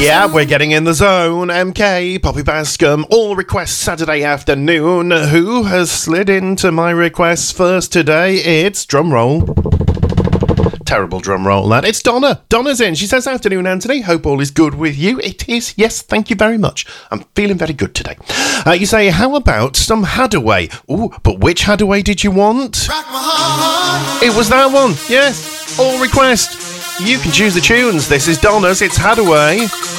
Yeah, we're getting in the zone. MK, Poppy Bascom, all requests Saturday afternoon. Who has slid into my requests first today? It's drumroll. Terrible drum roll, that. It's Donna. Donna's in. She says, afternoon, Anthony. Hope all is good with you. It is. Yes, thank you very much. I'm feeling very good today. You say, how about some Hadaway? Ooh, but which Hadaway did you want? It was that one. Yes. All request. You can choose the tunes. This is Donna's. It's Hadaway.